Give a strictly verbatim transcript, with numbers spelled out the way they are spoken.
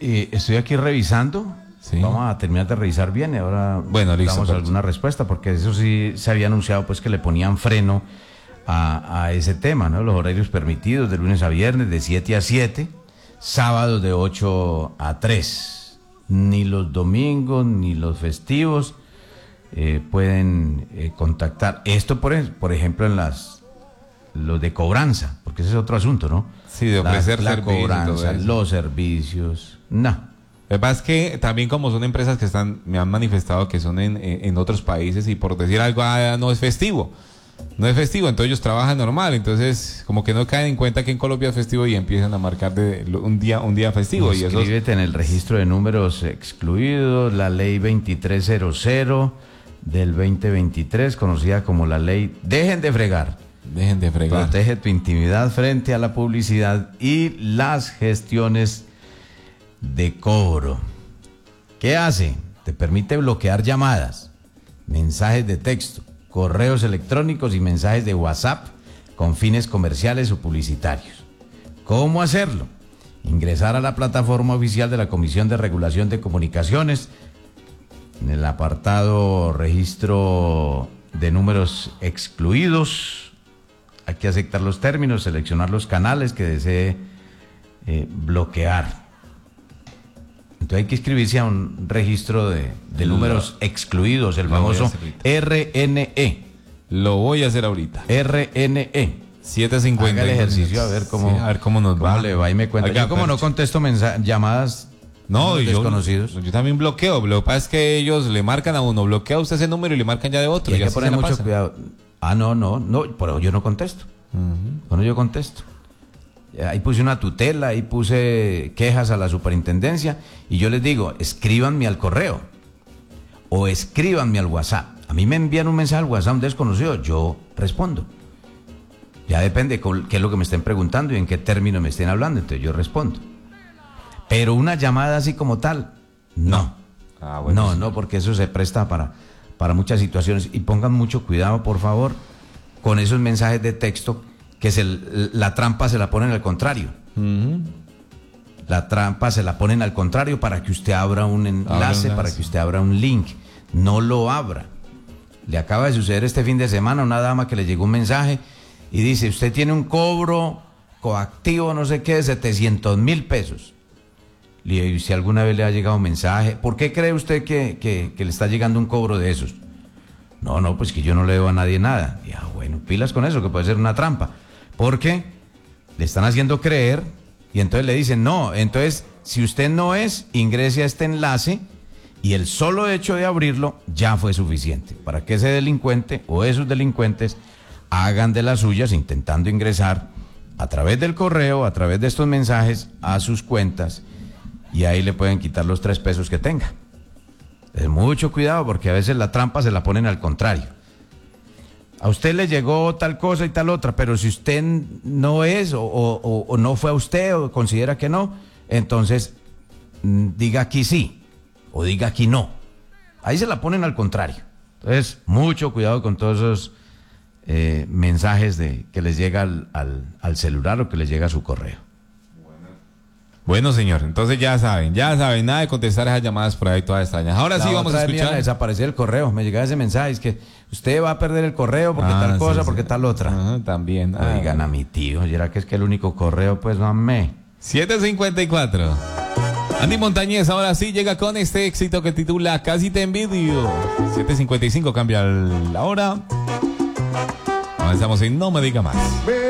Eh, estoy aquí revisando. Sí. Vamos a terminar de revisar bien y ahora bueno, listo, damos alguna respuesta, porque eso sí se había anunciado pues que le ponían freno a, a ese tema, ¿no? Los horarios permitidos de lunes a viernes de siete a siete, sábados de ocho a tres. Ni los domingos ni los festivos eh, pueden eh, contactar. Esto por, por ejemplo en las los de cobranza, porque ese es otro asunto, ¿no? Sí, de ofrecer la, la servicios, cobranza, los servicios, no. Lo que pasa es que también como son empresas que están, me han manifestado que son en, en otros países y por decir algo, ah, no es festivo, no es festivo, entonces ellos trabajan normal, entonces como que no caen en cuenta que en Colombia es festivo y empiezan a marcar de un día un día festivo. Inscríbete y esos... en el registro de números excluidos, la ley veintitrés cero del veinte veintitrés, conocida como la ley Dejen de fregar. Dejen de fregar. Protege tu intimidad frente a la publicidad y las gestiones de cobro. ¿Qué hace? Te permite bloquear llamadas, mensajes de texto, correos electrónicos y mensajes de WhatsApp con fines comerciales o publicitarios. ¿Cómo hacerlo? Ingresar a la plataforma oficial de la Comisión de Regulación de Comunicaciones en el apartado registro de números excluidos. Hay que aceptar los términos, seleccionar los canales que desee eh, bloquear. Entonces hay que inscribirse a un registro de, de números Lo, excluidos, el famoso R N E. Lo voy a hacer ahorita. R N E. siete cincuenta. Haga el ejercicio a ver cómo, sí, a ver cómo nos va. Vale, va y me cuenta. Oiga, yo como no contesto llamadas no, yo, desconocidos. Yo también bloqueo. Lo que pasa es que ellos le marcan a uno, bloquea usted ese número y le marcan ya de otro. Y hay ya que poner mucho pasa. cuidado. Ah, no, no, no, pero yo no contesto. Uh-huh. Bueno, yo contesto. Ahí puse una tutela, ahí puse quejas a la superintendencia y yo les digo, escríbanme al correo o escríbanme al WhatsApp. A mí me envían un mensaje al WhatsApp un desconocido, yo respondo. Ya depende de qué es lo que me estén preguntando y en qué término me estén hablando, entonces yo respondo. Pero una llamada así como tal, no. Ah, bueno, no, sí. no, porque eso se presta para, para muchas situaciones. Y pongan mucho cuidado, por favor, con esos mensajes de texto que se, la trampa se la ponen al contrario. Uh-huh. La trampa se la ponen al contrario para que usted abra un enlace, para que usted abra un link. No lo abra. Le acaba de suceder este fin de semana a una dama que le llegó un mensaje y dice, usted tiene un cobro coactivo, no sé qué, de setecientos mil pesos. Le digo, si alguna vez le ha llegado un mensaje, ¿por qué cree usted que, que, que le está llegando un cobro de esos? No, no, pues que yo no le debo a nadie nada. Y, ah, bueno, pilas con eso, que puede ser una trampa. Porque le están haciendo creer y entonces le dicen, no, entonces si usted no es, ingrese a este enlace y el solo hecho de abrirlo ya fue suficiente para que ese delincuente o esos delincuentes hagan de las suyas intentando ingresar a través del correo, a través de estos mensajes a sus cuentas y ahí le pueden quitar los tres pesos que tenga. Entonces, mucho cuidado porque a veces la trampa se la ponen al contrario. A usted le llegó tal cosa y tal otra, pero si usted no es o, o, o no fue a usted o considera que no, entonces diga aquí sí o diga aquí no. Ahí se la ponen al contrario. Entonces, mucho cuidado con todos esos eh, mensajes de que les llega al, al, al celular o que les llega a su correo. Bueno, señor, entonces ya saben, ya saben, nada de contestar esas llamadas por ahí todas extrañas. Ahora la sí vamos a escuchar. Desapareció el correo, me llegaba ese mensaje, es que usted va a perder el correo porque ah, tal cosa, sí, porque sí. tal otra. Ajá, también. Ah, Oigan a mi tío, ¿y era que es que el único correo? Pues mame. siete cincuenta y cuatro. Andy Montañez ahora sí llega con este éxito que titula Casi te envidio. siete cincuenta y cinco cambia la hora. Avanzamos en No Me Diga Más.